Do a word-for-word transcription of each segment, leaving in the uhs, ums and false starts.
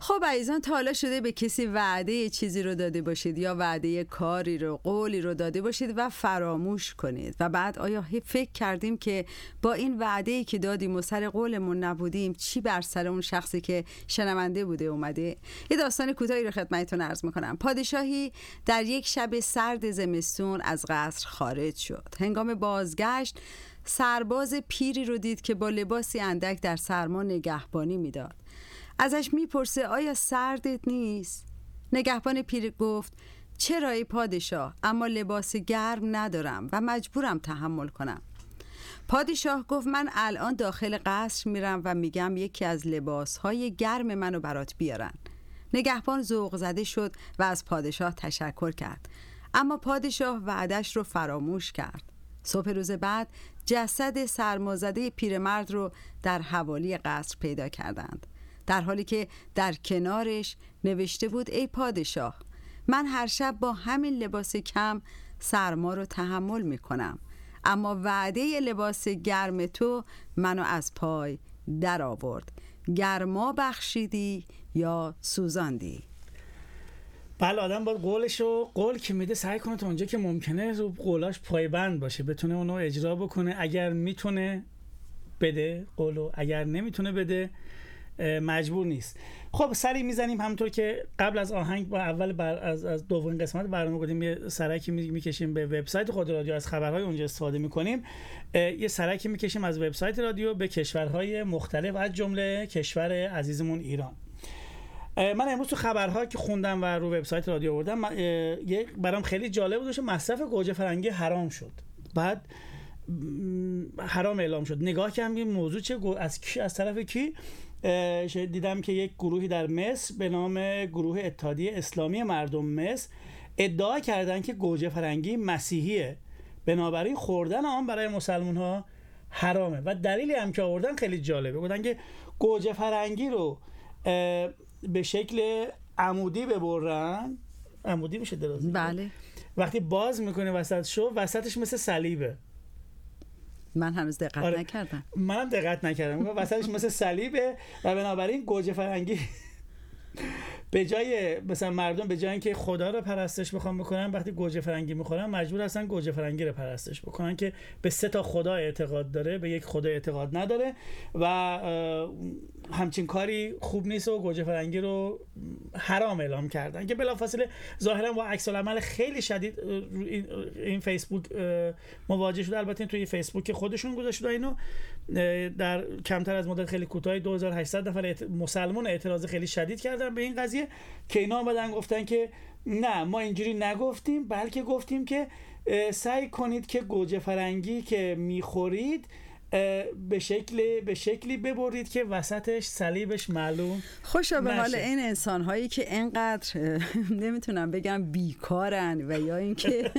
خب عزیزان، تا حالا شده به کسی وعده چیزی رو داده باشید یا وعده کاری رو، قولی رو داده باشید و فراموش کنید و بعد آیا فکر کردیم که با این وعده‌ای که دادیم و سر قولمون نبودیم چی بر سر اون شخصی که شنونده بوده اومده؟ یه داستان کوتاهی رو خدمتتون عرض می‌کنم. پادشاهی در یک شب سرد زمستون از قصر خارج شد. هنگام بازگشت سرباز پیری رو دید که با لباسی اندک در سرما نگهبانی میداد. ازش میپرسه آیا سردت نیست؟ نگهبان پیر گفت چرا ای پادشاه، اما لباس گرم ندارم و مجبورم تحمل کنم. پادشاه گفت من الان داخل قصر میرم و میگم یکی از لباسهای گرم منو برات بیارن. نگهبان ذوق زده شد و از پادشاه تشکر کرد، اما پادشاه وعدش رو فراموش کرد. صبح روز بعد جسد سرمازده پیرمرد رو در حوالی قصر پیدا کردند، در حالی که در کنارش نوشته بود ای پادشاه، من هر شب با همین لباس کم سرما رو تحمل میکنم، اما وعده لباس گرم تو منو از پای در آورد. گرما بخشیدی یا سوزاندی؟ بله، آدم باید قولشو قول که میده سعی کنه تا اونجا که ممکنه رو قولاش پایبند باشه، بتونه اونو اجرا بکنه. اگر میتونه بده قولو، اگر نمیتونه بده مجبور نیست. خب سری میزنیم همونطور که قبل از آهنگ با اول بر از از دومین قسمت برنامه گفتیم یه سرکی میکشیم به وبسایت خود رادیو، از خبرهای اونجا استفاده میکنیم. یه سرکی میکشیم از وبسایت رادیو به کشورهای مختلف از جمله کشور عزیزمون ایران. من امروز تو خبرها که خوندم و رو وبسایت رادیو آوردم، یه برام خیلی جالب بود، مصرف گوجه فرنگی حرام شد. بعد حرام اعلام شد. نگاه کردم این موضوع چه از کی، از طرف کی؟ دیدم که یک گروهی در مصر به نام گروه اتحادیه اسلامی مردم مصر ادعا کردن که گوجه فرنگی مسیحیه، بنابراین خوردن آن برای مسلمان ها حرامه. و دلیلی هم که آوردن خیلی جالبه، گفتن که گوجه فرنگی رو به شکل عمودی ببرن، عمودی میشه درازی، بله، وقتی باز میکنه وسط شو، وسطش مثل صلیبه. من هنوز دقت آره. نکردم. منم دقت نکردم. وسطش مثل صلیبه و بنابراین گوجه فرنگی به جای مثلا مردم به جای اینکه خدا رو پرستش بخوام بکنن، وقتی گوجه فرنگی میخورن مجبور هستن گوجه فرنگی رو پرستش بکنن که به سه تا خدا اعتقاد داره، به یک خدا اعتقاد نداره و همچین کاری خوب نیست و گوجه فرنگی رو حرام اعلام کردن که بلافاصله ظاهرا با عکس العمل خیلی شدید این فیسبوک مواجه شده. البته توی فیسبوک خودشون گذاشته اینو، در کمتر از مدت خیلی کوتاه دو هزار و هشتصد نفر مسلمان اعتراض خیلی شدید کردن به این قضیه که اینا اومدن گفتن که نه ما اینجوری نگفتیم، بلکه گفتیم که سعی کنید که گوجه فرنگی که میخورید به شکل به شکلی ببرید که وسطش صلیبش معلوم. خوشا به حال این انسان هایی که اینقدر نمیتونم بگم بیکارن و یا اینکه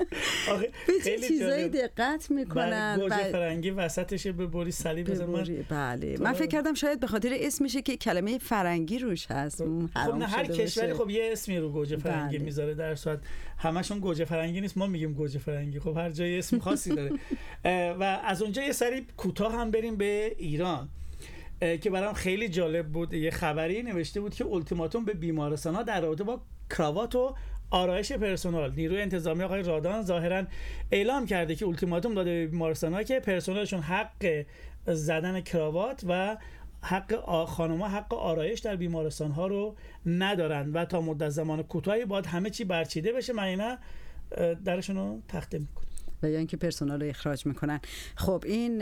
به چه چیزایی دقت میکنن. گوجه فرنگی وسطش ببری صلیب بزنن. بله، من فکر کردم شاید به خاطر اسمشه که کلمه فرنگی روش هست. خب نه، هر کشوری خب یه اسمی رو گوجه فرنگی بله. میذاره، در صورت همشون گوجه فرنگی نیست، ما میگیم گوجه فرنگی، خب هر جای اسم خاصی داره. و از اونجا یه سری کوتاه هم بریم به ایران که برام خیلی جالب بود. یه خبری نوشته بود که التیماتوم به بیمارستان‌ها در رابطه با کراوات و آرایش پرسنل. نیروی انتظامی آقای رادان ظاهراً اعلام کرده که التیماتوم داده به بیمارستان‌ها که پرسنلشون حق زدن کراوات و حق خانم‌ها حق آرایش در بیمارستان‌ها رو ندارن و تا مدت زمان کوتاهی باید همه چی برچیده بشه، معنی درشون رو تخته می‌کنه و یا اینکه پرسنل رو اخراج میکنن. خب این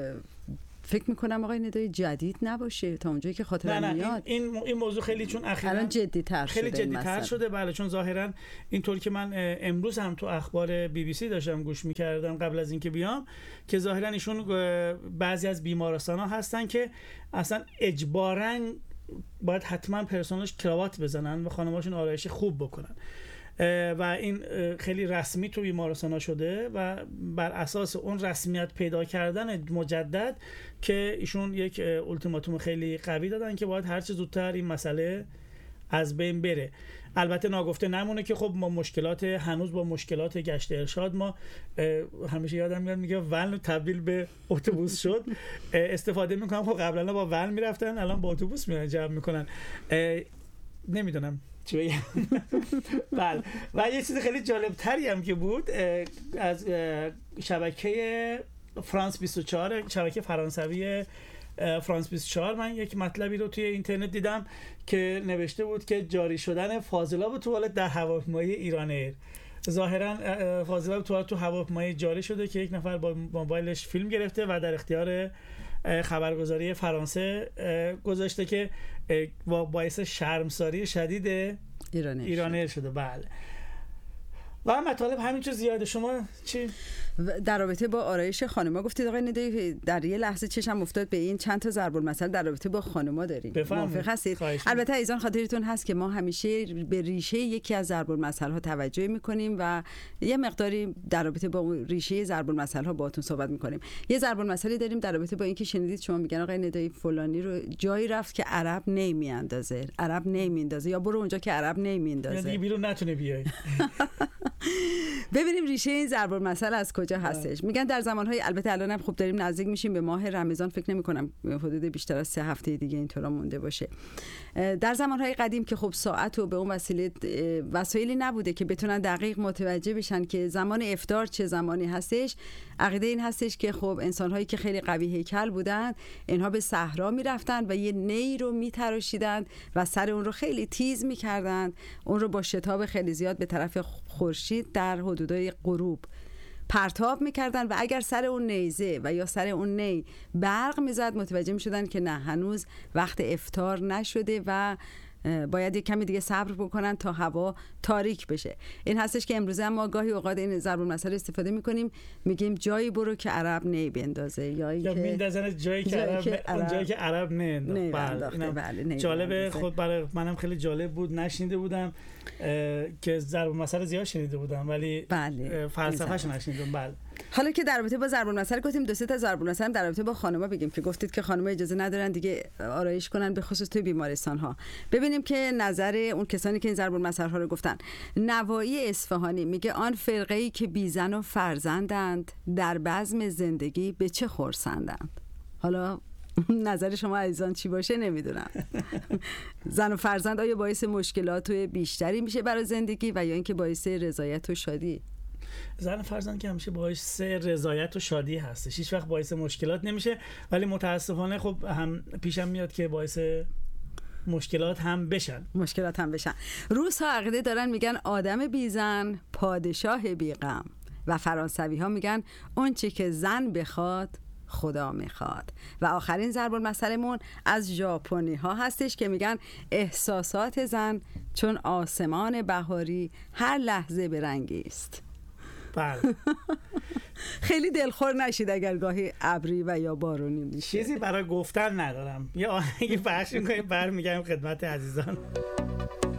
فکر میکنم آقای ندای جدید نباشه تا اونجایی که خاطرم میاد. این, این این موضوع خیلی چون اخیراً الان جدی‌تر شده، خیلی جدی‌تر شده. بله، چون ظاهراً اینطور که من امروز هم تو اخبار بی بی سی داشتم گوش میکردم قبل از اینکه بیام، که ظاهراً ایشون بعضی از بیمارستان‌ها هستن که اصلا اجباراً باید حتما پرسنلش کراوات بزنن و خانم‌هاشون آرایش خوب بکنن و این خیلی رسمی تو بیمارستان‌ها شده و بر اساس اون رسمیت پیدا کردن مجدد که ایشون یک التیماتوم خیلی قوی دادن که باید هر چه زودتر این مسئله از بین بره. البته ناگفته نمونه که خب ما مشکلات هنوز با مشکلات گشت ارشاد، ما همیشه یادم میاد میگه ون تبدیل به اتوبوس شد استفاده میکنم. خب قبلا با ون میرفتن، الان با اتوبوس میرن جمع میکنن. نمیدونم چی بگم. بله. و یه چیز خیلی جالب تری هم که بود از شبکه فرانس بیست و چهار، شبکه فرانسوی فرانس بیست و چهار، من یک مطلبی رو توی اینترنت دیدم که نوشته بود که جاری شدن فاضلاب توالت در هواپیمای ایران ایر. ظاهرا فاضلاب توالت تو هواپیمای جاری شده که یک نفر با موبایلش فیلم گرفته و در اختیار خبرگزاری فرانسه گذاشته که باعث شرمساری شدید ایران ایر ایران ایر شده. بله. و مطالب همینجور زیاده. شما چی؟ در رابطه با آرایش خانم‌ها گفتید آقای ندایی، در یه لحظه چشم افتاد به این چند تا ضرب المثل در رابطه با خانم‌ها داریم. موافق هستید؟ البته ایزان خاطرتون هست که ما همیشه به ریشه یکی از ضرب المثل‌ها توجه می‌کنیم و یه مقداری در رابطه با ریشه ضرب المثل‌ها باهاتون صحبت می‌کنیم. یه ضرب المثلی داریم در رابطه با اینکه شنیدید شما میگن آقای ندایی فلانی رو جایی رفت که عرب نمی‌اندازه، عرب نمی‌اندازه، یا برو اونجا که عرب نمی‌اندازه. دیگه بیرون نتونه بیای. ببینیم ریشه این ضرب المثل از کجا هستش. میگن در زمانهای، البته الان هم خوب داریم نزدیک میشیم به ماه رمضان، فکر نمی کنم حدود بیشتر از سه هفته دیگه اینطورا مونده باشه. در زمانهای قدیم که خب ساعت و به اون وسیله وسایلی نبوده که بتونن دقیق متوجه بشن که زمان افطار چه زمانی هستش، عقیده این هستش که خب انسان‌هایی که خیلی قوی هیکل بودن اینها به صحرا میرفتن و یه نی رو میتراشیدن و سر اون رو خیلی تیز میکردن، اون رو با شتاب خیلی زیاد به طرف خورشید در حدودای غروب پرتاب میکردن و اگر سر اون نیزه و یا سر اون نی برق میزد متوجه میشدن که نه، هنوز وقت افطار نشده و باید یک کمی دیگه صبر بکنن تا هوا تاریک بشه. این هستش که امروزه ما گاهی اوقات این ضرب المثل استفاده میکنیم، میگیم جایی برو که عرب نی بندازه یا یا میندازن جایی که عرب اون جایی که عرب نه انداخته. بله جالبه. خود برای منم خیلی جالب بود، نشنیده بودم که ضرب المثل زیاد شنیده بودم ولی بله فلسفه‌اش نشنیدم. بله. حالا که در رابطه با ضرب المثل گفتیم، دو سه تا ضرب المثل در رابطه با خانم‌ها بگیم که گفتید که خانم‌ها اجازه ندارن دیگه آرایش کنن، به خصوص توی بیمارستان‌ها. ببینیم که نظر اون کسانی که این ضرب المثل‌ها رو گفتن. نوایی اصفهانی میگه آن فرقه‌ای که بی زن و فرزندند در بزم زندگی به چه خرسندند. حالا نظر شما عزیزان چی باشه نمیدونم. زن و فرزند آیا باعث مشکلات بیشتری میشه برای زندگی و یا اینکه باعث رضایت و شادی؟ زن و فرزند که همیشه باعث رضایت و شادی هستش، هیچ وقت باعث مشکلات نمیشه، ولی متاسفانه خب هم پیشم میاد که باعث مشکلات هم بشن مشکلات هم بشن. روس ها عقیده دارن میگن آدم بی زن پادشاه بی غم و فرانسوی ها میگن اون چی که زن بخواد خدا میخواد. و آخرین ضرب المثلمون از ژاپنی ها هستش که میگن احساسات زن چون آسمان بهاری هر لحظه به رنگی است. بله. خیلی دلخور نشید اگر گاهی ابری و یا بارونی میشه. چیزی برای گفتن ندارم، یه آهنگی پخش می‌کنیم برمیگردیم خدمت عزیزان.